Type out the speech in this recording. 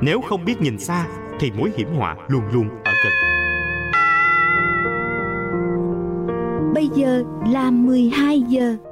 Nếu không biết nhìn xa thì mối hiểm họa luôn luôn ở gần. Bây giờ là 12 giờ.